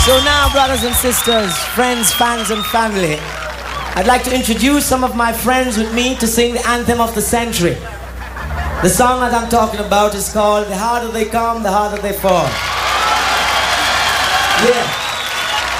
So now, brothers and sisters, friends, fans and family, I'd like to introduce some of my friends with me to sing the anthem of the century. The song that I'm talking about is called The Harder They Come, The Harder They Fall. Yeah.